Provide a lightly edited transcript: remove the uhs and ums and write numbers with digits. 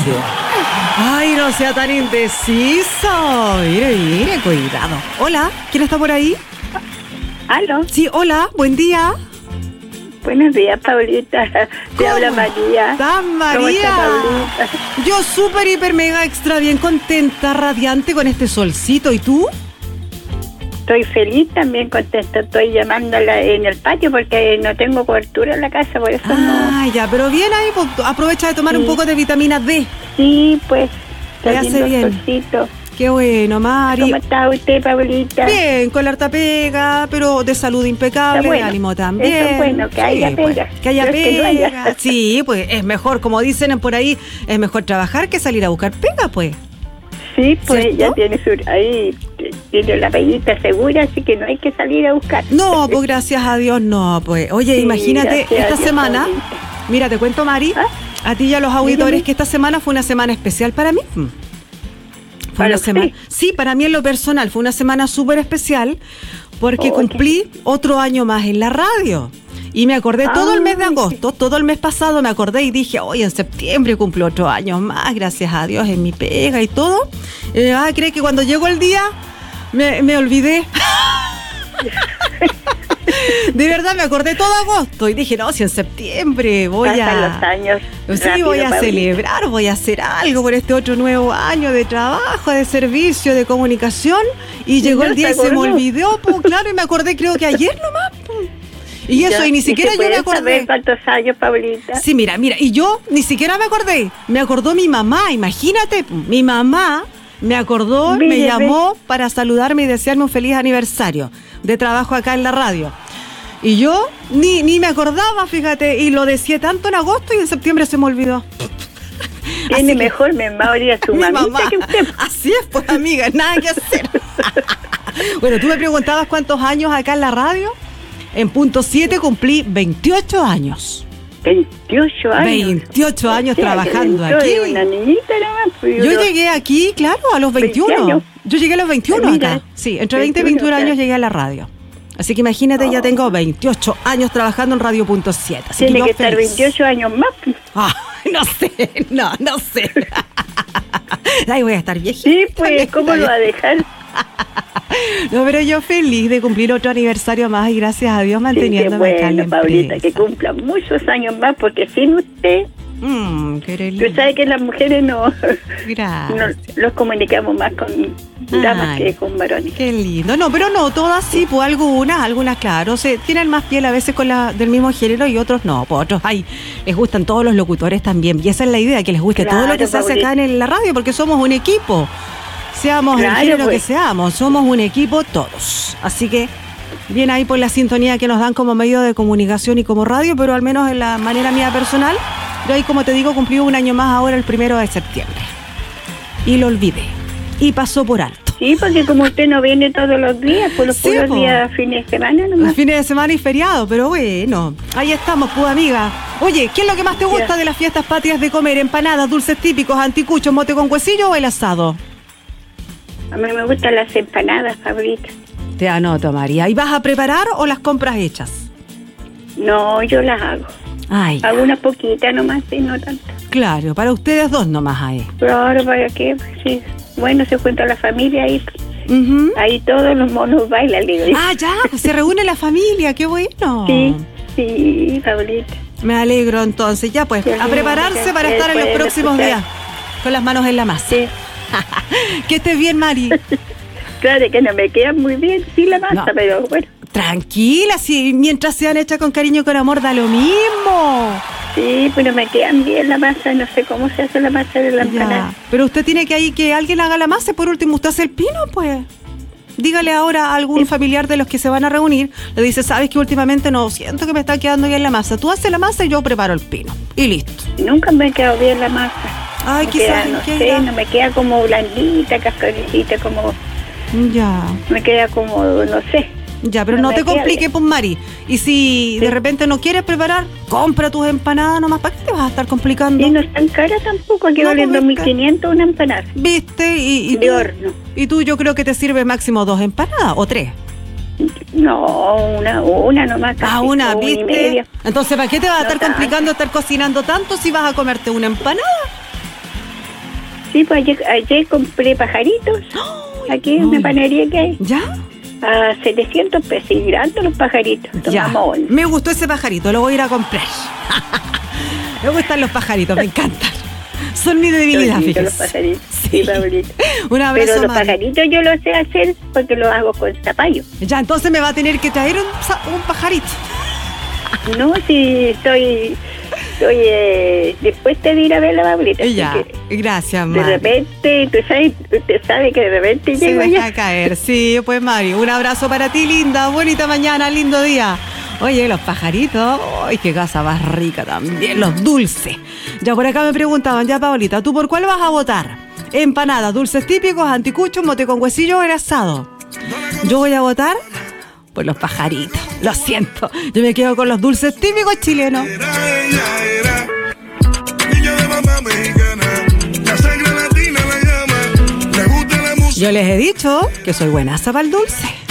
indeciso. Ay, no sea tan indeciso. Mire, cuidado. Hola, ¿quién está por ahí? ¿Aló? Sí, hola, buen día. Buenos días, Paulita. Te habla María. ¿Estás, María? ¿Cómo está, Paulita? Yo súper, hiper, mega, extra bien contenta, radiante con este solcito. ¿Y tú? Estoy feliz, también contenta. Estoy llamándola en el patio porque no tengo cobertura en la casa, por eso no. Ya, pero bien ahí, pues, aprovecha de tomar un poco de vitamina D. Sí, pues. Le hace bien. Solcito. Qué bueno, Mari. ¿Cómo está usted, Paulita? Bien, con la harta pega, pero de salud impecable, bueno. de ánimo también. Eso es bueno, que haya pega. Pues, que haya Pero es que no pega. haya. Sí, pues es mejor, como dicen por ahí, es mejor trabajar que salir a buscar pega, pues. Sí, pues ¿cierto? ya tiene ahí tiene la peguita segura, así que no hay que salir a buscar. No, pues gracias a Dios, no, pues. Oye, Sí, imagínate, gracias a esta Dios, semana, Paulita. mira, te cuento, Mari, a ti y a los auditores, Dígame. que esta semana fue una semana especial para mí. Fue ¿Para una usted? semana. Sí, para mí en lo personal fue una semana súper especial porque Oh, cumplí otro año más en la radio. Y me acordé todo el mes de agosto, todo el mes pasado me acordé y dije, hoy en septiembre cumplo otro año más, gracias a Dios, en mi pega y todo. ¿Cree que cuando llegó el día me olvidé? De verdad me acordé todo agosto y dije, no, si en septiembre Pasan los años. Sí, rápido, voy a Paulita. celebrar, voy a hacer algo por este otro nuevo año de trabajo, de servicio, de comunicación. Y llegó ¿Ya el día se y se me acordó? olvidó, pues claro, y me acordé creo que ayer nomás. Pues. Y eso, Ya, y ni siquiera se yo me puede acordé. saber cuántos años, Paulita? Sí, mira, y yo ni siquiera me acordé. Me acordó mi mamá, imagínate, mi mamá me acordó, Mire, me ve. llamó para saludarme y desearme un feliz aniversario de trabajo acá en la radio. Y yo ni me acordaba, fíjate, y lo decía tanto en agosto y en septiembre se me olvidó. Tiene Así que- mejor memoria su Mi mamita mamá. que usted. Así es, pues, amiga, nada que hacer. Bueno, tú me preguntabas cuántos años acá en la radio. En punto 7 cumplí 28 años. 28 años. 28 años O sea, trabajando que yo aquí. era una niñita nomás. Pues, Yo llegué aquí, claro, a los 20 21. años. Yo llegué a los 21 Mira, acá. Sí, entre 20 y 21, 21 años claro. llegué a la radio. Así que imagínate, ya tengo 28 años trabajando en Radio Punto 7. Así Tiene yo que estar feliz. 28 años más. No sé, no sé. Ay, voy a estar viejita. Sí, pues, ¿cómo lo va a dejar? No, pero yo feliz de cumplir otro aniversario más y gracias a Dios Sí, qué manteniéndome acá en la bueno, Paulita, que empresa. cumpla muchos años más, porque sin usted, Qué tú lindo. sabes que las mujeres no Gracias. los comunicamos más con damas Ay. que con varones. Qué lindo. No, pero no, todas sí, pues algunas claro, tienen más piel a veces con la del mismo género y otros no, pues otros les gustan todos los locutores también. Y esa es la idea, que les guste todo lo que Claro, se hace acá Paulita. en la radio, porque somos un equipo. Seamos el Claro, género pues. que seamos, somos un equipo todos. Así que bien ahí por la sintonía que nos dan como medio de comunicación y como radio, pero al menos en la manera mía personal, yo ahí, como te digo, cumplí un año más ahora el 1 de septiembre. Y lo olvidé. Y pasó por alto. Sí, porque como usted no viene todos los días, por los Sí, puros po. días, fines de semana Los nomás. fines de semana y feriado, pero bueno, ahí estamos, pues amiga. Oye, ¿qué es lo que más te gusta Ya. de las fiestas patrias de comer? ¿Empanadas, dulces típicos, anticuchos, mote con huesillo o el asado? A mí me gustan las empanadas, Paulita. Te anoto, María. ¿Y vas a preparar o las compras hechas? No, yo las hago. Ay, Hago una poquita nomás, y no tanto. claro, para ustedes dos nomás ahí. Pero ahora, ¿para qué? Pues sí. Bueno, se cuenta la familia ahí. Ujú. Ahí todos los monos bailan, digo yo. Ah, ya, pues se reúne la familia, qué bueno. Sí, Paulita. Me alegro entonces, ya pues, Qué a lindo, prepararse que para estar en los pueden próximos escuchar. días, con las manos en la masa. Sí. Que estés bien, Mari. Claro que no me queda muy bien, sí, la masa, No. pero bueno. Tranquila, si mientras sean hechas con cariño y con amor da lo mismo. Sí, pero me quedan bien la masa, no sé cómo se hace la masa de la empanada. Ya. Pero usted tiene que ahí que alguien haga la masa y por último usted hace el pino, pues. Dígale ahora a algún familiar de los que se van a reunir, le dice, sabes que últimamente no siento que me está quedando bien la masa. Tú haces la masa y yo preparo el pino. Y listo. Nunca me ha quedado bien la masa. Ay, Me quizás, queda, no ¿qué sé, irá? no me queda como blandita, cascaricita, como, Ya. me queda como, no sé. Ya, pero No no me te queda compliques, bien. pues, Mari. Y si de repente no quieres preparar, compra tus empanadas nomás. ¿Para qué te vas a estar complicando? Y no es tan cara tampoco, aquí No, valen pues, 2.500 una empanada. ¿Viste? Y De tú, horno. y tú yo creo que te sirve máximo 2 empanadas o 3. No, una nomás. Ah, casi, una, o y ¿viste? media. Entonces, ¿para qué te vas a No estar tanto. complicando estar cocinando tanto si vas a comerte una empanada? Sí, pues ayer compré pajaritos. Aquí en una panadería que hay. ¿Ya? A 700 pesos. Y grandes los pajaritos. Ya. Tomamos once. Me gustó ese pajarito, lo voy a ir a comprar. Me gustan los pajaritos, me encantan. Son mi debilidad, Son lindos fíjese. los pajaritos. Sí. Sí, Pablito. Un abrazo, Pero los Mari. pajaritos yo los sé hacer porque los hago con zapallo. Ya, entonces me va a tener que traer un pajarito. No, si estoy dispuesta de ir a ver la Pablita. Ya, gracias, De Mari. repente, usted sabe que de repente Se llego deja allá. caer. Sí, pues Mari, un abrazo para ti, linda. Bonita mañana, lindo día. Oye, los pajaritos, ¡ay, qué casa más rica también! Los dulces. Ya por acá me preguntaban, ya Paolita, ¿tú por cuál vas a votar? Empanadas, dulces típicos, anticuchos, mote con huesillo o el asado. Yo voy a votar por los pajaritos. Lo siento, yo me quedo con los dulces típicos chilenos. Era niña de mamá mexicana, la sangre latina la llama, le gusta la música. Yo les he dicho que soy buenaza para el dulce.